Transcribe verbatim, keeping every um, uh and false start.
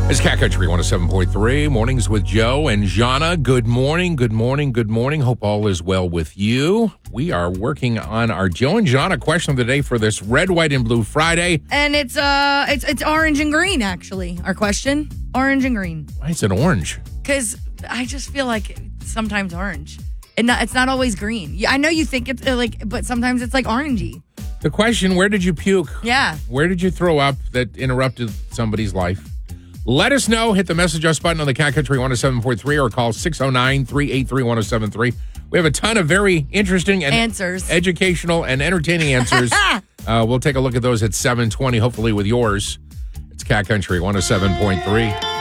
It's Cat Country one oh seven point three, Mornings with Joe and Jana. Good morning, good morning, good morning. Hope all is well with you. We are working on our Joe and Jana question of the day for this Red, White, and Blue Friday. And it's uh, it's it's orange and green, actually. Our question, orange and green. Why is it orange? Because I just feel like it's sometimes orange. And not, it's not always green. Yeah, I know you think it's uh, like, but sometimes it's like orangey. The question, where did you puke? Yeah. Where did you throw up that interrupted somebody's life? Let us know. Hit the message us button on the Cat Country one oh seven point three or call six oh nine, three eight three, one oh seven three. We have a ton of very interesting and answers, educational and entertaining answers. uh, we'll take a look at those at seven twenty, hopefully with yours. It's Cat Country one oh seven point three.